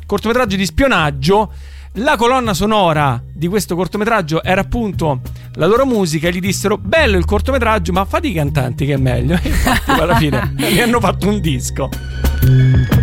cortometraggio di spionaggio. La colonna sonora di questo cortometraggio era appunto la loro musica e gli dissero: bello il cortometraggio, ma fate i cantanti che è meglio. E infatti alla fine mi hanno fatto un disco.